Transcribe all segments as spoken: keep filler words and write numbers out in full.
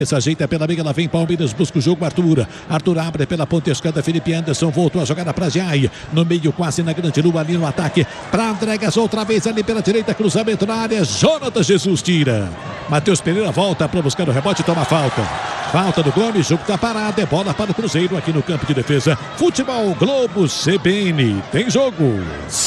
Essa ajeita pela meia, lá vem Palmeiras, busca o jogo, Arthur. Arthur abre pela ponta esquerda, Felipe Anderson voltou a jogada para Jai. No meio, quase na grande lua, ali no ataque. Para Andregas, outra vez ali pela direita, cruzamento na área. Jonathan Jesus tira. Matheus Pereira volta para buscar o rebote e toma falta. Falta do Gomes, jogo tá parado, é bola para o Cruzeiro aqui no campo de defesa. Futebol Globo C B N, tem jogo.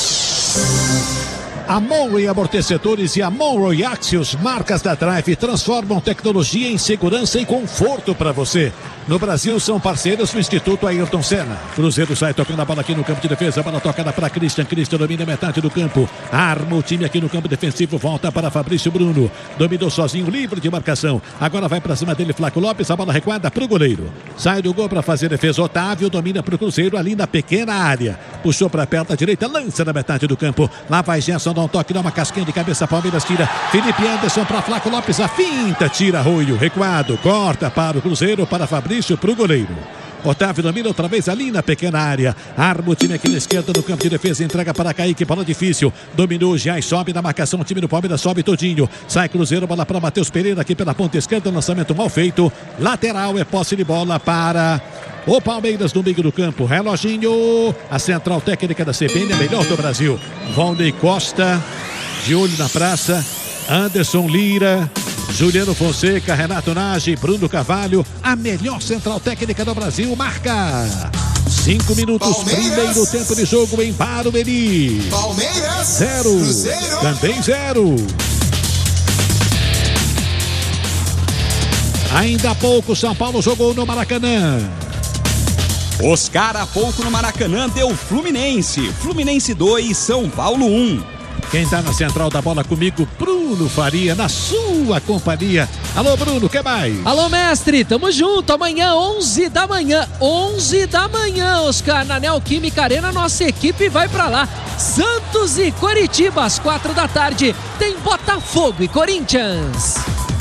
A Monroe Amortecedores e a Monroe Axios, marcas da Drive, transformam tecnologia em segurança e conforto para você. No Brasil são parceiros do Instituto Ayrton Senna. Cruzeiro sai tocando a bola aqui no campo de defesa, a bola tocada para Christian, Christian domina metade do campo, arma o time aqui no campo defensivo, volta para Fabrício Bruno, dominou sozinho, livre de marcação, agora vai para cima dele Flaco Lopes, a bola recuada para o goleiro, sai do gol para fazer defesa, Otávio domina para o Cruzeiro ali na pequena área, puxou para perto da direita, lança na metade do campo, lá vai Gerson, dá um toque, dá uma casquinha de cabeça, Palmeiras tira, Felipe Anderson para Flaco Lopes, a finta, tira Arroio, recuado, corta para o Cruzeiro, para Fabrício, para o goleiro. Otávio domina outra vez ali na pequena área. Arma o time aqui na esquerda no campo de defesa. Entrega para Kaique, bola difícil. Dominou, já sobe na marcação. O time do Palmeiras sobe todinho. Sai Cruzeiro, bola para Matheus Pereira aqui pela ponta esquerda. Lançamento mal feito. Lateral é posse de bola para o Palmeiras no meio do campo. Reloginho. A central técnica da C B N, a melhor do Brasil. Valnei Costa, de olho na praça. Anderson Lira, Juliano Fonseca, Renato Nagy, Bruno Carvalho, a melhor central técnica do Brasil, marca cinco minutos, Palmeiras. Primeiro tempo de jogo em Barueri. Palmeiras, zero, Cruzeiro. Também zero. Ainda há pouco, São Paulo jogou no Maracanã. Oscar há pouco no Maracanã deu Fluminense. Fluminense dois, São Paulo um. Quem tá na central da bola comigo, Bruno Faria, na sua companhia. Alô, Bruno, que mais? Alô, mestre, tamo junto. Amanhã, onze da manhã, onze da manhã, Oscar, na Neoquímica Arena, nossa equipe vai pra lá. Santos e Coritiba, às quatro da tarde, tem Botafogo e Corinthians.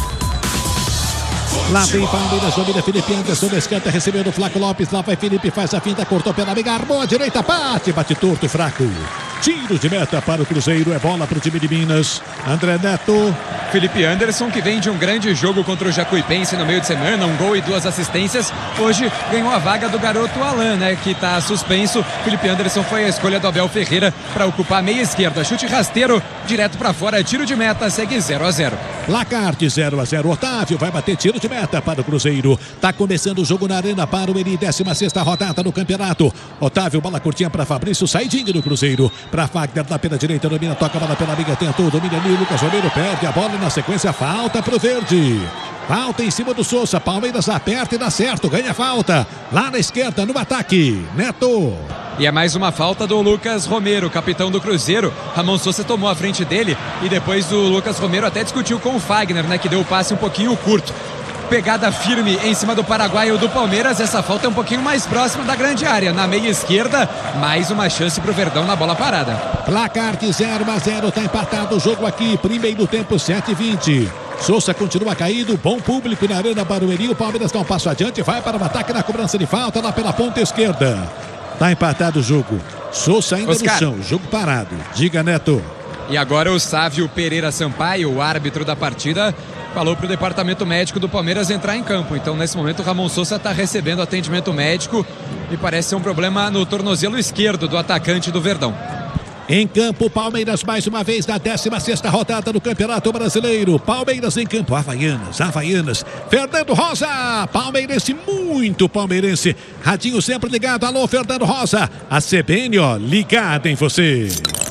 Lá vem Palmeiras, domina Felipe Anderson, na esquerda, recebendo o Flaco Lopes, lá vai Felipe, faz a finta, cortou pela amiga, armou a direita, bate, bate torto, fraco. Tiro de meta para o Cruzeiro, é bola para o time de Minas. André Neto. Felipe Anderson, que vem de um grande jogo contra o Jacuipense no meio de semana, um gol e duas assistências, hoje ganhou a vaga do garoto Alan, né, que está suspenso. Felipe Anderson foi a escolha do Abel Ferreira para ocupar a meia esquerda, chute rasteiro, direto para fora, tiro de meta, segue zero a zero. Placar de zero a zero, Otávio vai bater tiro de meta para o Cruzeiro. Tá começando o jogo na Arena para o Eri, décima sexta rodada no campeonato. Otávio, bola curtinha para Fabrício, saidinho do Cruzeiro. Para Wagner, na pela direita, domina, toca a bola pela amiga, tentou, domina ali, o Lucas Romero perde a bola na sequência, falta pro Verde. Falta em cima do Souza, Palmeiras aperta e dá certo, ganha falta. Lá na esquerda, no ataque, Neto. E é mais uma falta do Lucas Romero, capitão do Cruzeiro. Ramon Souza tomou a frente dele e depois o Lucas Romero até discutiu com o Fagner, né, que deu o passe um pouquinho curto. Pegada firme em cima do paraguaio do Palmeiras, essa falta é um pouquinho mais próxima da grande área, na meia esquerda, mais uma chance pro Verdão na bola parada. Placar de zero a zero, tá empatado o jogo aqui, primeiro tempo, sete e vinte. Souza continua caído, bom público na Arena Barueri, o Palmeiras dá um passo adiante, vai para o ataque na cobrança de falta, lá pela ponta esquerda. Tá empatado o jogo, Souza ainda Oscar. no chão, jogo parado. Diga, Neto. E agora o Sávio Pereira Sampaio, o árbitro da partida, falou para o departamento médico do Palmeiras entrar em campo. Então, nesse momento, o Ramon Souza está recebendo atendimento médico e parece ser um problema no tornozelo esquerdo do atacante do Verdão. Em campo, Palmeiras mais uma vez na décima sexta rodada do Campeonato Brasileiro. Palmeiras em campo, Havaianas, Havaianas. Fernando Rosa, palmeirense, muito palmeirense. Radinho sempre ligado, alô Fernando Rosa. A C B N, ó, ligada em você.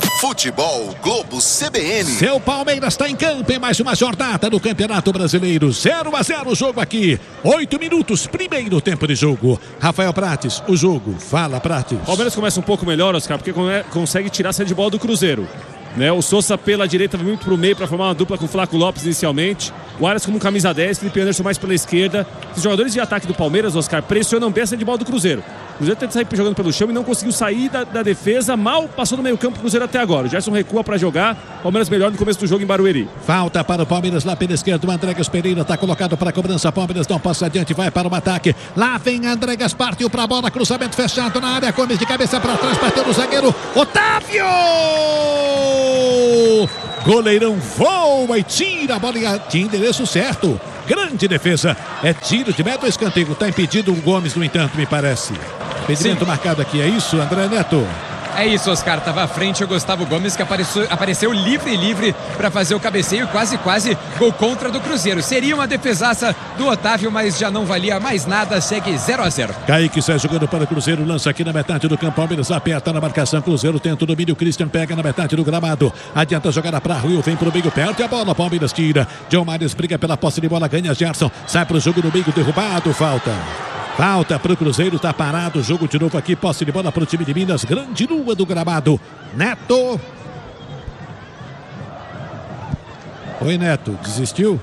Futebol Globo C B N. Seu Palmeiras está em campo em mais uma jornada do Campeonato Brasileiro. zero a zero o jogo aqui. Oito minutos, primeiro tempo de jogo. Rafael Prates, o jogo. Fala, Prates. O Palmeiras começa um pouco melhor, Oscar, porque consegue tirar a saída de bola do Cruzeiro. Né? O Souza pela direita vai muito pro meio para formar uma dupla com o Flaco Lopes inicialmente. O Arias como camisa dez, Felipe Anderson mais pela esquerda. Os jogadores de ataque do Palmeiras, Oscar, pressionam bem a saída de bola do Cruzeiro. O Cruzeiro tenta sair jogando pelo chão e não conseguiu sair da, da defesa. Mal passou do meio campo do Cruzeiro até agora. O Gerson recua para jogar. Palmeiras melhor no começo do jogo em Barueri. Falta para o Palmeiras lá pela esquerda. O Andregas Pereira está colocado para a cobrança. Palmeiras não passa adiante, vai para o ataque. Lá vem Andregas, partiu para a bola. Cruzamento fechado na área. Gomes de cabeça para trás, bateu no zagueiro. Otávio! Goleirão voa e tira a bola. Tinha endereço certo. grande defesa. É tiro de meta ou escanteio? Tá impedido o Gomes, no entanto, me parece. Impedimento marcado aqui, é isso, André Neto? É isso, Oscar, estava à frente o Gustavo Gomes, que apareceu, apareceu livre, livre para fazer o cabeceio, quase, quase gol contra do Cruzeiro. Seria uma defesaça do Otávio, mas já não valia mais nada, segue zero a zero. Kaique sai jogando para o Cruzeiro, lança aqui na metade do campo, Palmeiras aperta na marcação, Cruzeiro tenta o domínio, Christian pega na metade do gramado, adianta a jogada para Rui, vem para o meio, perde a bola, Palmeiras tira, John Mares briga pela posse de bola, ganha Gerson, sai para o jogo no meio, derrubado, falta. Falta para o Cruzeiro, tá parado o jogo de novo aqui, posse de bola para o time de Minas, grande lua do gramado, Neto. Oi, Neto, desistiu?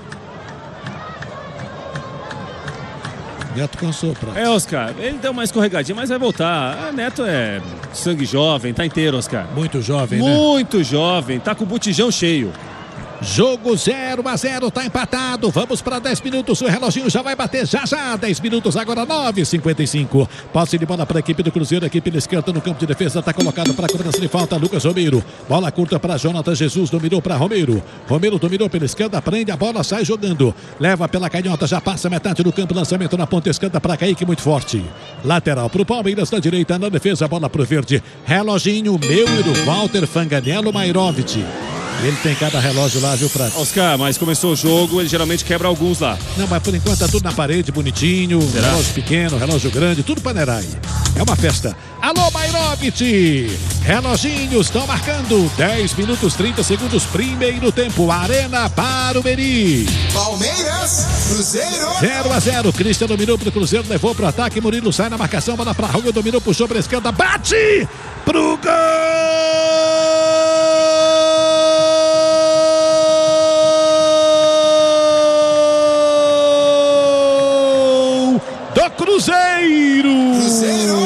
Neto cansou, pronto. É, Oscar, ele deu uma escorregadinha, mas vai voltar. Ah, Neto é sangue jovem, tá inteiro, Oscar. Muito jovem, Muito né? Muito jovem, tá com o botijão cheio. Jogo zero a zero, tá empatado. Vamos para dez minutos. O reloginho já vai bater já já. dez minutos, agora nove e cinquenta e cinco. Posse de bola para a equipe do Cruzeiro. Aqui pela esquerda no campo de defesa. Tá colocado para a cobrança de falta. Lucas Romero. Bola curta para Jonathan Jesus. Dominou para Romero. Romero dominou pela esquerda. Prende a bola, sai jogando. Leva pela canhota. Já passa metade do campo. Lançamento na ponta esquerda para Kaique, muito forte. Lateral para o Palmeiras. Na direita, na defesa. Bola para o verde. Reloginho meu e do Walter Fanganello Mairovic. Ele tem cada relógio lá, viu, Prato? Oscar, mas começou o jogo, ele geralmente quebra alguns lá. Não, mas por enquanto tá tudo na parede, bonitinho. Será? Relógio pequeno, relógio grande, tudo Panerai. É uma festa. Alô, Mairovic! Reloginhos estão marcando. dez minutos, trinta segundos, primeiro tempo. Arena Barueri. Palmeiras, Cruzeiro. zero a zero. Christian dominou pro Cruzeiro, levou pro ataque. Murilo sai na marcação, bola pra Rui, dominou, puxou pra esquerda, bate pro gol! Do Cruzeiro. Cruzeiro.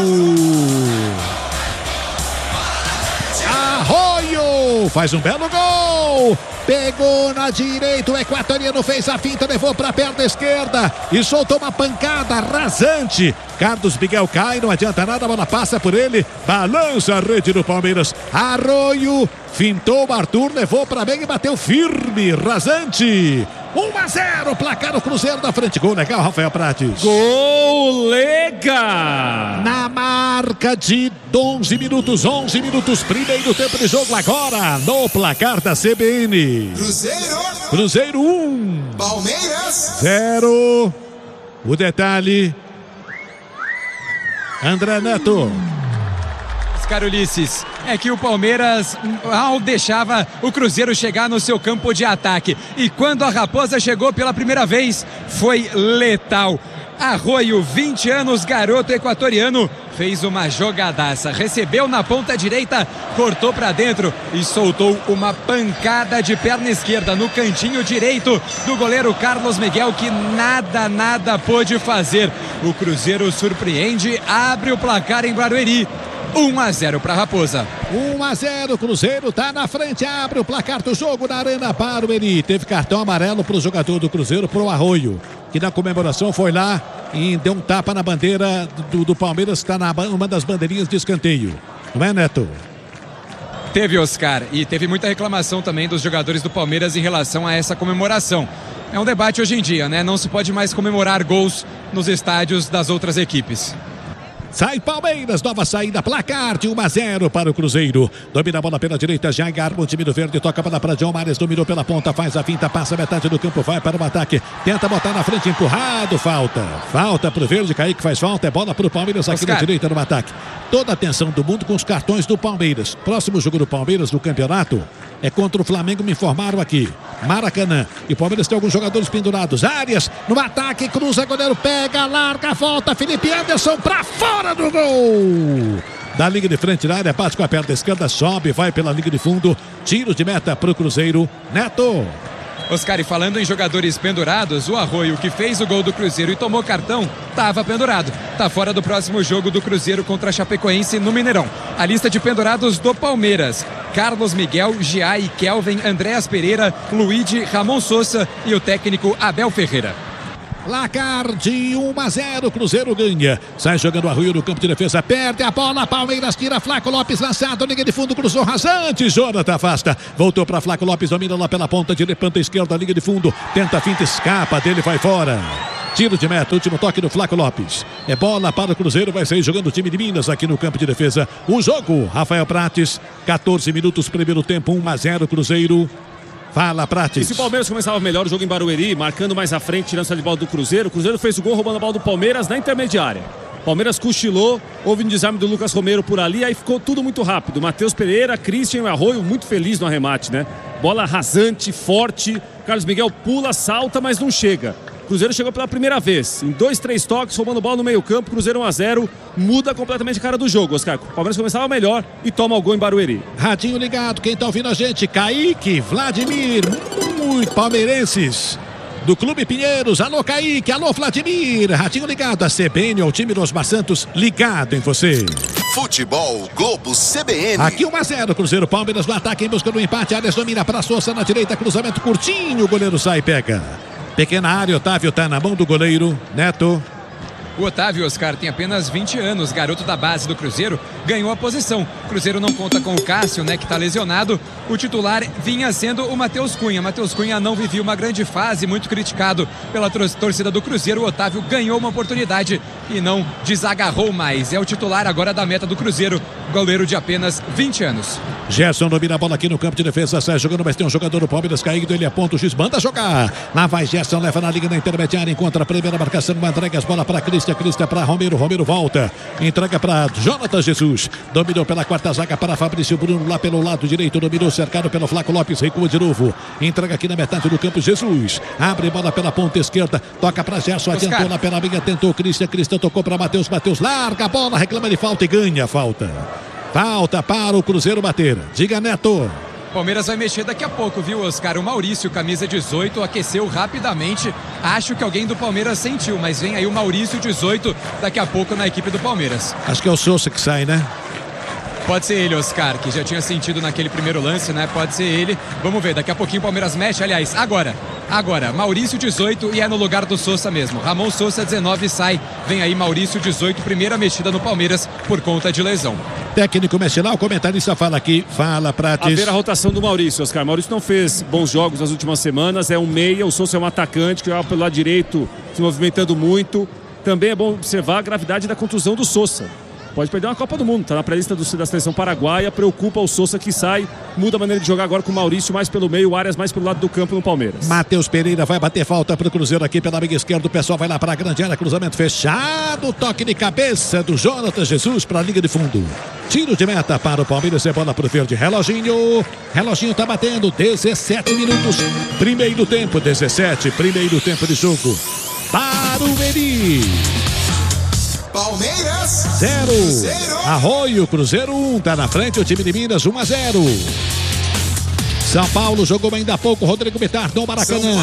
Arroio faz um belo gol. Pegou na direita, o equatoriano fez a finta, levou para a perna esquerda e soltou uma pancada rasante. Carlos Miguel cai, não adianta nada, a bola passa por ele, balança a rede do Palmeiras. Arroio fintou o Arthur, levou para bem e bateu firme, rasante. um a zero, placar do Cruzeiro da frente. Gol legal, Rafael Prates. Gol legal! Na marca de onze minutos, onze minutos, primeiro tempo de jogo agora, no placar da C B N. Cruzeiro. Cruzeiro um. Palmeiras zero. O detalhe. André Neto. Oscar Ulisses, é que o Palmeiras mal deixava o Cruzeiro chegar no seu campo de ataque. E quando a Raposa chegou pela primeira vez, foi letal. Arroio, vinte anos, garoto equatoriano, fez uma jogadaça, recebeu na ponta direita, cortou para dentro e soltou uma pancada de perna esquerda no cantinho direito do goleiro Carlos Miguel, que nada, nada pôde fazer. O Cruzeiro surpreende, abre o placar em Barueri. um a zero para Raposa. um a zero, Cruzeiro tá na frente, abre o placar do jogo na Arena Barueri. Teve cartão amarelo pro jogador do Cruzeiro, pro Arroio, que na comemoração foi lá e deu um tapa na bandeira do, do Palmeiras, que está na uma das bandeirinhas de escanteio. Não é, Neto? Teve, Oscar, e teve muita reclamação também dos jogadores do Palmeiras em relação a essa comemoração. É um debate hoje em dia, né? Não se pode mais comemorar gols nos estádios das outras equipes. Sai Palmeiras, nova saída, placar de um a zero para o Cruzeiro. Domina a bola pela direita, já engarma o time do verde, toca a bola para John Mares, dominou pela ponta, faz a finta, passa metade do campo, vai para o ataque, tenta botar na frente, empurrado, falta. Falta para o verde, Kaique faz falta, é bola para o Palmeiras aqui Oscar. Na direita no ataque. Toda a atenção do mundo com os cartões do Palmeiras. Próximo jogo do Palmeiras no campeonato é contra o Flamengo, me informaram aqui. Maracanã. E o Palmeiras tem alguns jogadores pendurados. Arias no ataque, cruza, goleiro pega, larga, volta. Felipe Anderson para fora do gol. Da linha de frente na área, bate com a perna esquerda, sobe, vai pela linha de fundo. Tiro de meta para o Cruzeiro. Neto. Oscar, e falando em jogadores pendurados, o Arroio, que fez o gol do Cruzeiro e tomou cartão, estava pendurado. Está fora do próximo jogo do Cruzeiro contra a Chapecoense no Mineirão. A lista de pendurados do Palmeiras: Carlos Miguel, Giai, Kelvin, Andréas Pereira, Luigi, Ramon Sousa e o técnico Abel Ferreira. Placar de um a zero, Cruzeiro ganha. Sai jogando Arroio no campo de defesa, perde a bola, Palmeiras tira, Flaco Lopes lançado, linha de fundo, cruzou rasante, Jonathan afasta. Voltou para Flaco Lopes, domina lá pela ponta direita, ponta esquerda, linha de fundo, tenta a finta, escapa dele, vai fora. Tiro de meta, último toque do Flaco Lopes. É bola para o Cruzeiro, vai sair jogando o time de Minas aqui no campo de defesa. O jogo, Rafael Prates, quatorze minutos, primeiro tempo, um a zero, Cruzeiro. Fala, Prates. E se o Palmeiras começava melhor o jogo em Barueri, marcando mais à frente, tirando essa de bola do Cruzeiro, o Cruzeiro fez o gol roubando a bola do Palmeiras na intermediária. Palmeiras cochilou, houve um desarme do Lucas Romero por ali, aí ficou tudo muito rápido. Matheus Pereira, Christian e Arroio muito feliz no arremate, né? Bola rasante, forte, Carlos Miguel pula, salta, mas não chega. Cruzeiro chegou pela primeira vez, em dois, três toques, roubando bola no meio campo, Cruzeiro um a zero, muda completamente a cara do jogo, Oscar. O Palmeiras começava melhor e toma o gol em Barueri. Radinho ligado, quem tá ouvindo a gente? Kaique, Vladimir, muito palmeirenses do Clube Pinheiros. Alô, Kaique, alô, Vladimir. Radinho ligado, a C B N, ao time dos Osmar Santos, ligado em você. Futebol Globo C B N. Aqui um a zero, Cruzeiro, Palmeiras no ataque em busca do empate. Arias domina para Sousa na direita, cruzamento curtinho, o goleiro sai e pega. Pequena área, Otávio tá na mão do goleiro, Neto. O Otávio, Oscar, tem apenas vinte anos, garoto da base do Cruzeiro, ganhou a posição. Cruzeiro não conta com o Cássio, né, que está lesionado. O titular vinha sendo o Matheus Cunha. Matheus Cunha não vivia uma grande fase, muito criticado pela torcida do Cruzeiro. O Otávio ganhou uma oportunidade e não desagarrou mais. É o titular agora da meta do Cruzeiro, goleiro de apenas vinte anos. Gerson domina a bola aqui no campo de defesa, sai jogando, mas tem um jogador do Palmeiras caído, ele aponta o X, manda jogar. Lá vai Gerson, leva na liga na intermediária, encontra a primeira marcação, entrega as bolas para Cristian, Cristian para Romero, Romero volta, entrega para Jonathan Jesus, dominou pela quarta zaga para Fabrício Bruno, lá pelo lado direito, dominou, cercado pelo Flaco Lopes, recua de novo, entrega aqui na metade do campo, Jesus, abre bola pela ponta esquerda, toca para Gerson, adiantou lá pela linha, tentou Cristian, Cristian tocou para Matheus, Matheus larga a bola, reclama de falta e ganha a falta. Falta para o Cruzeiro bater. Diga, Neto. Palmeiras vai mexer daqui a pouco, viu, Oscar? O Maurício, camisa dezoito, aqueceu rapidamente. Acho que alguém do Palmeiras sentiu, mas vem aí o Maurício, dezoito, daqui a pouco na equipe do Palmeiras. Acho que é o Sousa que sai, né? Pode ser ele, Oscar, que já tinha sentido naquele primeiro lance, né? Pode ser ele. Vamos ver, daqui a pouquinho o Palmeiras mexe, aliás, agora. Agora, Maurício, dezoito, e é no lugar do Sousa mesmo. Ramon Sousa, dezenove, sai. Vem aí Maurício, dezoito, primeira mexida no Palmeiras por conta de lesão. Técnico mexe lá, o comentarista fala aqui, fala, Prates. A ver a rotação do Maurício, Oscar. Maurício não fez bons jogos nas últimas semanas, é um meia, o Sousa é um atacante que joga pelo lado direito, se movimentando muito. Também é bom observar a gravidade da contusão do Sousa. Pode perder uma Copa do Mundo, tá na pré-lista do, da seleção paraguaia, preocupa o Sousa que sai, muda a maneira de jogar agora com o Maurício mais pelo meio, o Arias mais pelo lado do campo no Palmeiras. Matheus Pereira vai bater falta pro Cruzeiro aqui pela meia esquerda, o pessoal vai lá para a grande área, cruzamento fechado, toque de cabeça do Jonathan Jesus para a linha de fundo. Tiro de meta para o Palmeiras, é bola pro verde, reloginho, reloginho tá batendo, dezessete minutos, primeiro tempo, dezessete, primeiro tempo de jogo. Barueri. Palmeiras zero. Cruzeiro. Arroio, Cruzeiro um. Tá na frente o time de Minas, um a zero. São Paulo jogou ainda há pouco. Rodrigo Bittar no Maracanã.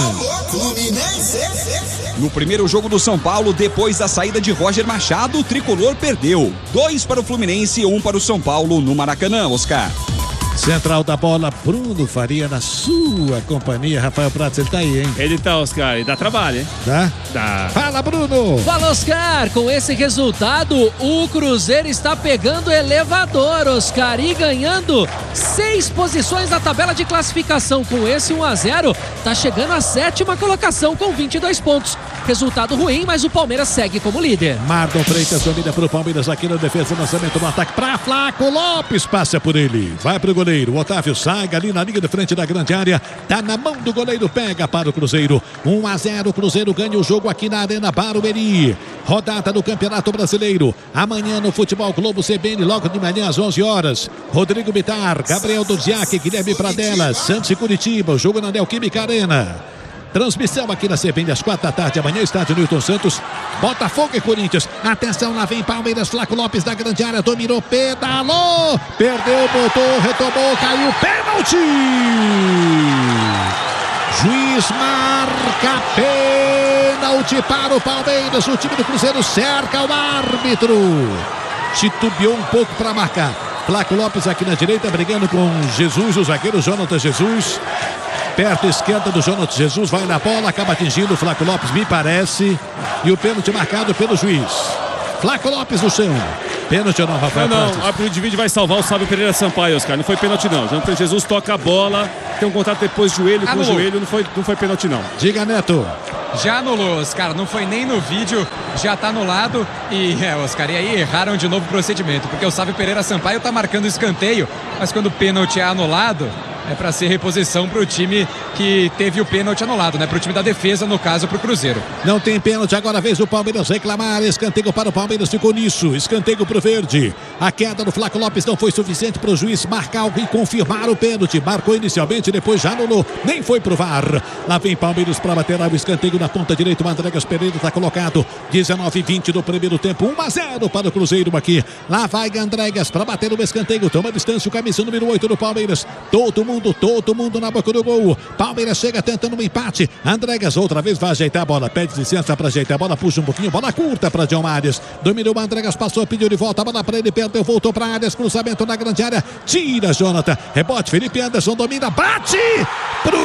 No primeiro jogo do São Paulo, depois da saída de Roger Machado, o tricolor perdeu. Dois para o Fluminense e um para o São Paulo no Maracanã, Oscar. Central da bola, Bruno Faria na sua companhia. Rafael Prates, ele tá aí, hein? Ele tá, Oscar, e dá trabalho, hein? Tá? Dá. Fala, Bruno! Fala, Oscar! Com esse resultado, o Cruzeiro está pegando elevador, Oscar, e ganhando seis posições na tabela de classificação. Com esse um a zero, tá chegando à sétima colocação com vinte e dois pontos. Resultado ruim, mas o Palmeiras segue como líder. Marlon Freitas domina pro Palmeiras aqui na defesa, lançamento no ataque pra Flaco Lopes, passa por ele, vai pro goleiro, o Otávio sai ali na linha de frente da grande área, tá na mão do goleiro, pega para o Cruzeiro, um a zero, o Cruzeiro ganha o jogo aqui na Arena Barueri, rodada do Campeonato Brasileiro, amanhã no Futebol Globo C B N, logo de manhã às onze horas, Rodrigo Bittar, Gabriel Duziak, Guilherme Pradella, Santos e Curitiba, o jogo na Neoquímica Arena. Transmissão aqui na C B N às quatro da tarde, amanhã, estádio Newton Santos, Botafogo e Corinthians. Atenção, lá vem Palmeiras, Flaco Lopes da grande área, dominou, pedalou, perdeu, botou, retomou, caiu, pênalti! Juiz marca pênalti para o Palmeiras, o time do Cruzeiro cerca o árbitro. Titubeou um pouco para marcar. Flaco Lopes aqui na direita, brigando com Jesus, o zagueiro Jonathan Jesus. Perto esquerda do Jonathan Jesus, vai na bola, acaba atingindo o Flaco Lopes, me parece. E o pênalti marcado pelo juiz. Flaco Lopes no chão. Pênalti ou não, Rafael? Não, não, o árbitro de vídeo vai salvar o Sábio Pereira Sampaio, Oscar. Não foi pênalti, não. Jonathan Jesus toca a bola, tem um contato depois joelho com o joelho, não foi, não foi pênalti, não. Diga, Neto. Já anulou, Oscar, não foi nem no vídeo, já tá anulado e, é, Oscar, e aí erraram de novo o procedimento, porque o Sábio Pereira Sampaio tá marcando escanteio, mas quando o pênalti é anulado, é para ser reposição pro time que teve o pênalti anulado, né? Pro time da defesa, no caso, pro Cruzeiro. Não tem pênalti, agora a vez do Palmeiras reclamar, escanteio para o Palmeiras, ficou nisso, escanteio pro verde. A queda do Flaco Lopes não foi suficiente pro juiz marcar e confirmar o pênalti, marcou inicialmente, depois já anulou, nem foi pro V A R. Lá vem Palmeiras para bater o escanteio na ponta direita, o Andregas Pereira está colocado, dezenove e vinte do primeiro tempo, um a zero para o Cruzeiro aqui. Lá vai Andregas para bater o escanteio, toma distância o camisa número oito do Palmeiras. Todo mundo, todo mundo na boca do gol. Palmeiras chega tentando um empate. Andregas outra vez vai ajeitar a bola, pede licença para ajeitar a bola, puxa um pouquinho, bola curta para John Marius. Dominou o Andregas, passou, pediu de volta a bola para ele, perdeu, voltou para áreas, cruzamento na grande área, tira Jonathan, rebote, Felipe Anderson domina, bate pro